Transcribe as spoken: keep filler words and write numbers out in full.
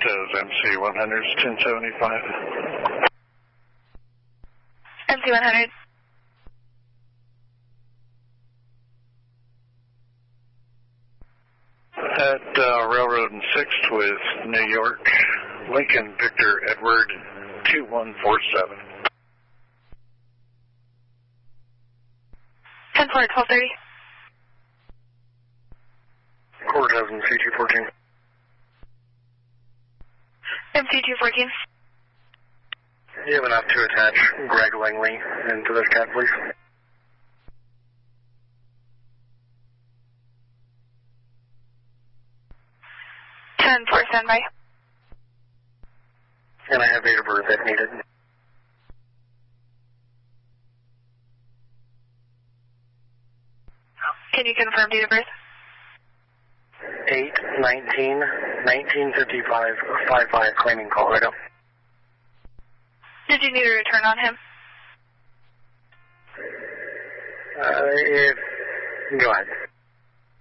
Cortez, M C one hundred, ten seventy-five. M C one hundred. At uh, Railroad and sixth with New York, Lincoln Victor Edward two one four seven. ten four, twelve thirty. Cortez, M C two fourteen. M C two fourteen. You have enough to attach Greg Langley into this cat, please? ten four, standby. And I have date of birth if needed. Can you confirm date of birth? eight nineteen nineteen fifty-five fifty-five, claiming Colorado. Did you need a return on him? Uh, if, go ahead.